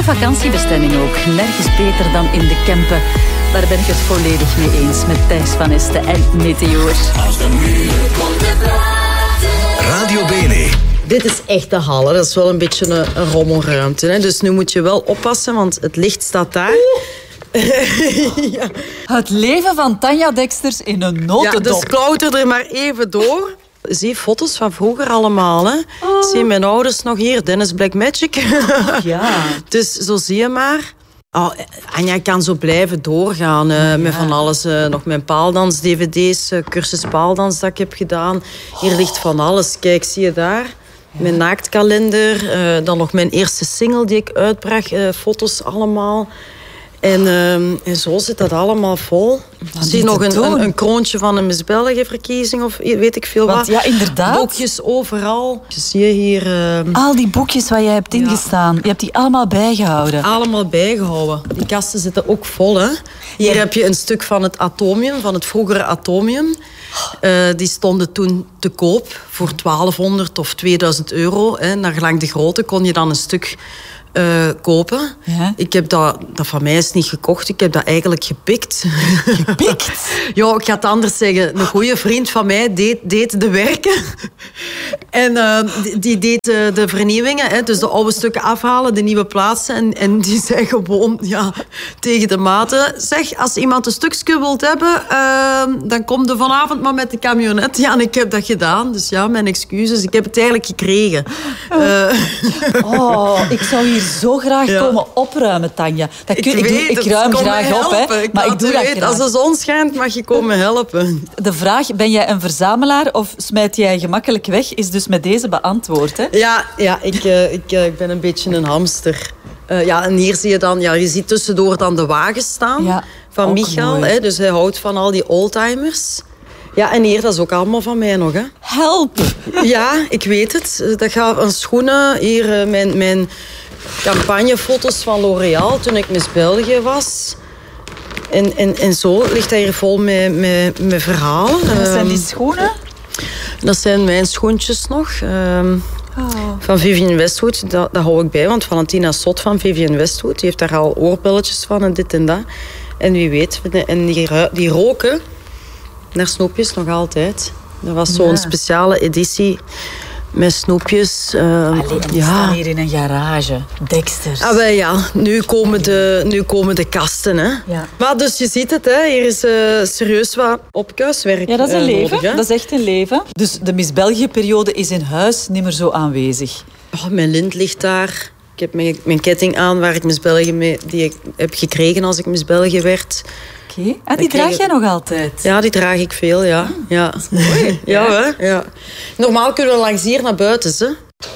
goede vakantiebestemming ook. Nergens beter dan in de Kempen. Daar ben ik het volledig mee eens met Thijs van Esten en Meteor. Als de muur komt te praten. Radio Bene. Dit is echt de halle. Dat is wel een beetje een rommelruimte. Hè? Dus nu moet je wel oppassen, want het licht staat daar. Ja. Het leven van Tanja Deksters in een notendop. Ja, dus klauter er maar even door. Zie foto's van vroeger allemaal. Hè? Zie mijn ouders nog hier, Dennis Black Magic. Ja. Dus zo zie je maar. Oh, Anja kan zo blijven doorgaan met van alles. Nog mijn paaldans-dvd's, cursus paaldans dat ik heb gedaan. Hier ligt van alles. Kijk, zie je daar? Mijn naaktkalender. Dan nog mijn eerste single die ik uitbracht. Foto's allemaal. En zo zit dat allemaal vol. Zie je nog een kroontje van een Miss België-verkiezing of weet ik veel wat. Ja, inderdaad. Boekjes overal. Zie je hier... Al die boekjes waar jij hebt ingestaan, je hebt die allemaal bijgehouden. Allemaal bijgehouden. Die kasten zitten ook vol, hè. Hier heb je een stuk van het Atomium, van het vroegere Atomium. Die stonden toen te koop voor 1200 of 2000 euro. Hè. Naar gelang de grootte kon je dan een stuk... kopen. Ja? Ik heb dat van mij is niet gekocht. Ik heb dat eigenlijk gepikt. Gepikt? Ja, ik ga het anders zeggen. Een goede vriend van mij deed de werken. En die deed de vernieuwingen. Hè, dus de oude stukken afhalen, de nieuwe plaatsen. En die zei gewoon tegen de maten... Zeg, als iemand een stukje wilt hebben... dan kom je vanavond maar met de camionet. Ja, en ik heb dat gedaan. Dus ja, mijn excuses. Ik heb het eigenlijk gekregen. Ik zou hier zo graag komen opruimen, Tanja. Ik ruim graag op, hè. Maar ik doe dat graag. Als de zon schijnt, mag je komen helpen. De vraag, ben jij een verzamelaar of smijt jij gemakkelijk weg, is dus met deze beantwoord, hè? Ja, ik ben een beetje een hamster. En hier zie je dan... Ja, je ziet tussendoor dan de wagens staan van Michael. Hè, dus hij houdt van al die oldtimers. Ja, en hier, dat is ook allemaal van mij nog, hè. Help! Ja, ik weet het. Dat gaat aan schoenen. Hier, mijn campagnefoto's van L'Oréal toen ik Miss België was. En zo ligt hij hier vol met verhalen. Wat zijn die schoenen? Dat zijn mijn schoentjes nog. Van Vivienne Westwood, dat hou ik bij. Want Valentina Sot van Vivienne Westwood, die heeft daar al oorbelletjes van en dit en dat. En wie weet, en die roken naar snoepjes nog altijd. Dat was zo'n speciale editie met snoepjes. Die staan hier in een garage. Deksters. Nu komen de kasten. Hè. Ja. Maar dus je ziet het, hè. Hier is serieus wat opkuiswerk. Ja, dat is een leven. Nodig, dat is echt een leven. Dus de Miss België-periode is in huis niet meer zo aanwezig. Mijn lint ligt daar. Ik heb mijn ketting aan waar ik Miss België die ik heb gekregen als ik Miss België werd. Oké. Die draag jij nog altijd? Ja, die draag ik veel, ja. Dat is mooi. Ja. Normaal kunnen we langs hier naar buiten, hè.